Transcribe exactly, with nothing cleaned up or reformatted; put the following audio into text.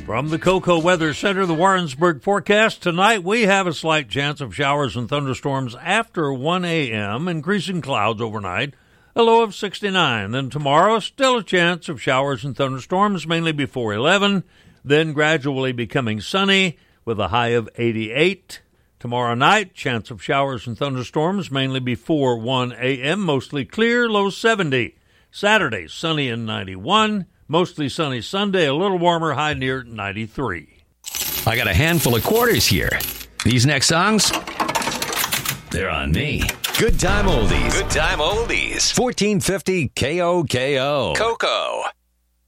From the Cocoa Weather Center, the Warrensburg forecast. Tonight, we have a slight chance of showers and thunderstorms after one a.m., increasing clouds overnight, a low of sixty-nine. Then tomorrow, still a chance of showers and thunderstorms, mainly before eleven, then gradually becoming sunny with a high of eighty-eight. Tomorrow night, chance of showers and thunderstorms, mainly before one a.m., mostly clear, low seventy. Saturday, sunny and ninety-one. Mostly sunny Sunday, a little warmer, high near ninety-three. I got a handful of quarters here. These next songs, they're on me. Good time oldies. Good time oldies. fourteen fifty K O K O. Cocoa.